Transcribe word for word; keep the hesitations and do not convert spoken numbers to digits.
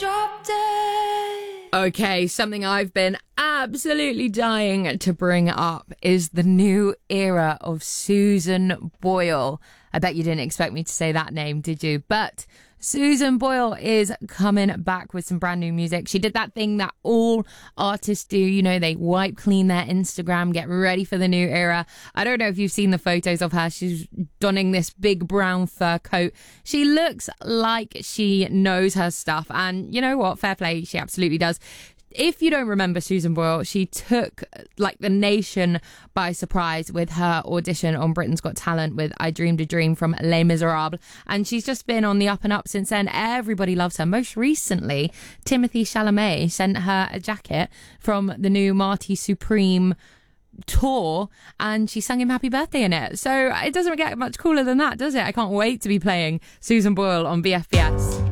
dropped it. Okay, something I've been absolutely dying to bring up is the new era of Susan Boyle. I bet you didn't expect me to say that name, did you? But Susan Boyle is coming back with some brand new music. She did that thing that all artists do. You know, they wipe clean their Instagram, get ready for the new era. I don't know if you've seen the photos of her. She's donning this big brown fur coat. She looks like she knows her stuff. And you know what? Fair play. She absolutely does. If you don't remember Susan Boyle, she took like the nation by surprise with her audition on Britain's Got Talent with I Dreamed a Dream from Les Miserables. And she's just been on the up and up since then. Everybody loves her. Most recently, Timothy Chalamet sent her a jacket from the new Marty Supreme tour and she sang him happy birthday in it. So it doesn't get much cooler than that, does it? I can't wait to be playing Susan Boyle on B F B S.